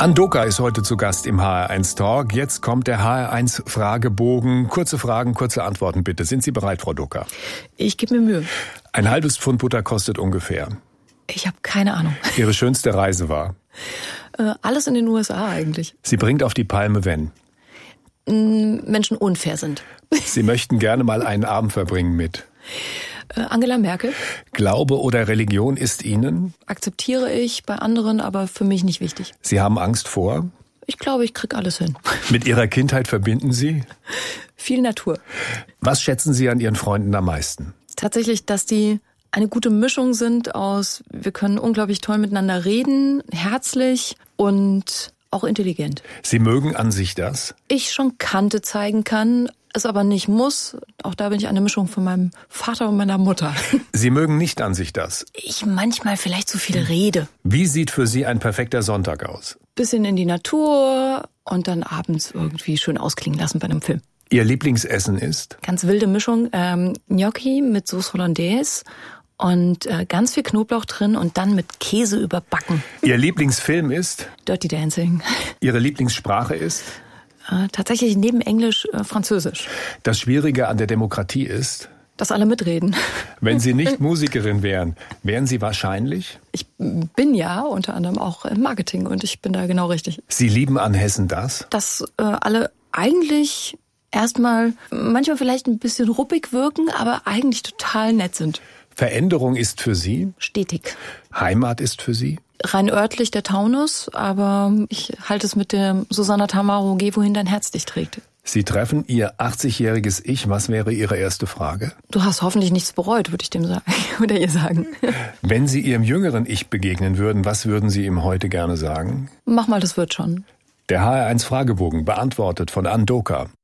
Ann Doka ist heute zu Gast im HR1 Talk. Jetzt kommt der HR1 Fragebogen. Kurze Fragen, kurze Antworten bitte. Sind Sie bereit, Frau Doka? Ich gebe mir Mühe. Ein halbes Pfund Butter kostet ungefähr. Ich habe keine Ahnung. Ihre schönste Reise war? Alles in den USA eigentlich. Sie bringt auf die Palme, wenn? Menschen unfair sind. Sie möchten gerne mal einen Abend verbringen mit? Angela Merkel. Glaube oder Religion ist Ihnen? Akzeptiere ich bei anderen, aber für mich nicht wichtig. Sie haben Angst vor? Ich glaube, ich krieg alles hin. Mit Ihrer Kindheit verbinden Sie? Viel Natur. Was schätzen Sie an Ihren Freunden am meisten? Tatsächlich, dass die eine gute Mischung sind aus, wir können unglaublich toll miteinander reden, herzlich und auch intelligent. Sie mögen an sich das? Ich schon Kante zeigen kann, es aber nicht muss. Auch da bin ich eine Mischung von meinem Vater und meiner Mutter. Sie mögen nicht an sich das? Ich manchmal vielleicht zu viel rede. Wie sieht für Sie ein perfekter Sonntag aus? Bisschen in die Natur und dann abends irgendwie schön ausklingen lassen bei einem Film. Ihr Lieblingsessen ist? Ganz wilde Mischung, Gnocchi mit Sauce Hollandaise und ganz viel Knoblauch drin und dann mit Käse überbacken. Ihr Lieblingsfilm ist? Dirty Dancing. Ihre Lieblingssprache ist? Tatsächlich neben Englisch Französisch. Das Schwierige an der Demokratie ist? Dass alle mitreden. Wenn Sie nicht Musikerin wären, wären Sie wahrscheinlich? Ich bin ja unter anderem auch im Marketing und ich bin da genau richtig. Sie lieben an Hessen das? Dass alle eigentlich erstmal manchmal vielleicht ein bisschen ruppig wirken, aber eigentlich total nett sind. Veränderung ist für Sie? Stetig. Heimat ist für Sie? Rein örtlich der Taunus, aber ich halte es mit der Susanna Tamaro, geh wohin dein Herz dich trägt. Sie treffen Ihr 80-jähriges Ich. Was wäre Ihre erste Frage? Du hast hoffentlich nichts bereut, würde ich dem sagen oder ihr sagen. Wenn Sie Ihrem jüngeren Ich begegnen würden, was würden Sie ihm heute gerne sagen? Mach mal, das wird schon. Der HR1 Fragebogen beantwortet von Ann Doka.